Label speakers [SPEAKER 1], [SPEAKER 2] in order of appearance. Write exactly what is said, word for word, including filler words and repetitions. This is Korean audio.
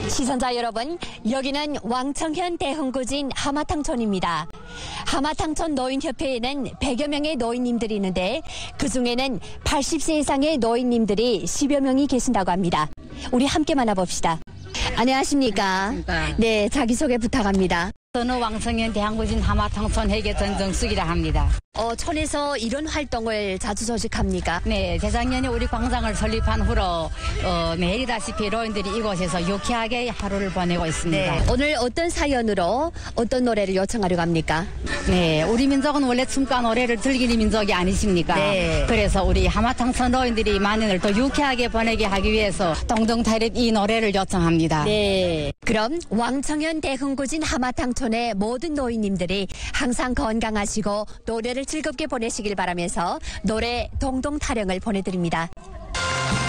[SPEAKER 1] 시선자 여러분, 여기는 왕청현 대흥구진 하마탕촌입니다. 하마탕촌 노인협회에는 백여 명의 노인님들이 있는데 그중에는 팔십 세 이상의 노인님들이 십여 명이 계신다고 합니다. 우리 함께 만나봅시다. 안녕하십니까?
[SPEAKER 2] 안녕하십니까?
[SPEAKER 1] 네, 자기소개 부탁합니다.
[SPEAKER 2] 저는 왕청현 대흥구진 하마탕촌 회계 전정숙이라 합니다.
[SPEAKER 1] 어, 촌에서 이런 활동을 자주 소식합니까?
[SPEAKER 2] 네, 재작년에 우리 광장을 설립한 후로 어, 매일이다시피 노인들이 이곳에서 유쾌하게 하루를 보내고 있습니다.
[SPEAKER 1] 네, 오늘 어떤 사연으로 어떤 노래를 요청하려고 합니까?
[SPEAKER 2] 네, 우리 민족은 원래 춤과 노래를 즐기는 민족이 아니십니까?
[SPEAKER 1] 네.
[SPEAKER 2] 그래서 우리 하마탕촌 노인들이 만년을 더 유쾌하게 보내게 하기 위해서 동동타릿 이 노래를 요청합니다.
[SPEAKER 1] 네. 그럼 왕청현 대흥구진 하마탕촌의 모든 노인님들이 항상 건강하시고 노래를 즐겁게 보내시길 바라면서 노래 동동타령을 보내드립니다.